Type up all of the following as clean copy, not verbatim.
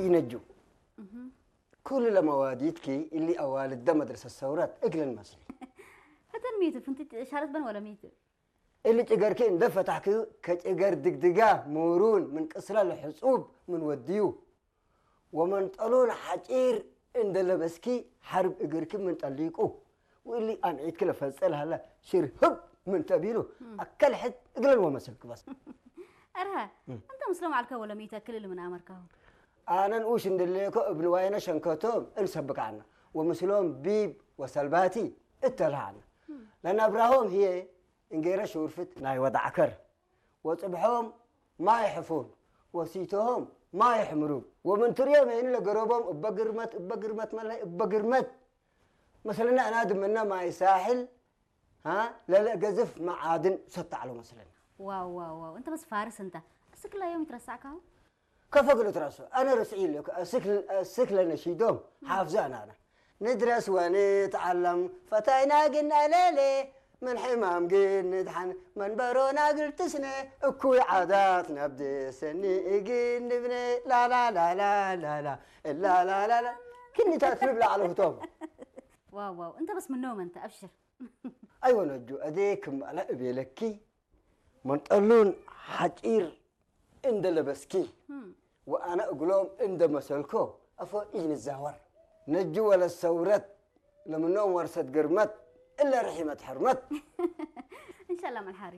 ينجو كل المواديتك اللي أوال الدم مدرسة الثورات أقل المصري هذا الميت فهمت شارت بن ولا ميت اللي تجاركين دفع تحكي كتجار دقدقة مورون من كسر الحصوب من وديو ومن طلون حجير عند لبسكي حرب إجركم من طليقه واللي أنا عيد كله فصلها لا شير هب من تبيله أكل حد أقل ومسلك بس أرها أنت مسلم على الكو ولا ميت كل اللي من أمريكا أنا نقوش إن اللي ابن وين شنكتهم نسبق عنا ومسلم بيب وسلباتي اتلعنا لأن أبراهيم هي إنجيرة شورفت ناي وضعكر وصبحهم ما يحفون وسيتهم ما يحمرون ومن تريهم هنا لقربهم بقرمت ملا بقرمت مثلا أنا أدم منا ما يساحل ها لا قذف معادن سطع له مثلا واو أنت بس فارس أنت السكل يوم يترسعك هو كيف أقول ترسو أنا رسعي لك السكل نشيدهم حافظان أنا ندرس ونتعلم فتاينا قلنا ليلي من حمام قل ندحن من برونا قلت سنة اكوي عادات نبدي سني قل نبني لا لا لا لا لا لا لا لا لا لا كني تأثرب لا على هتوم واو أنت بس من نوم أنت أبشر أيوة نجو أديك لا بيلكي من طلون حجير عند لبسكي وأنا أقولهم عند مسلكو أفو إجن الزهور نجو ولا الثورات لما نوم ورثة قرمت إلا رحمة حرمت إن شاء الله من الحاري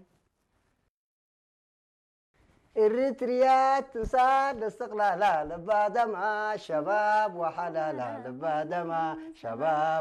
الريتريات صار الاستقلال بعد ما شباب وحلالا بعد ما شباب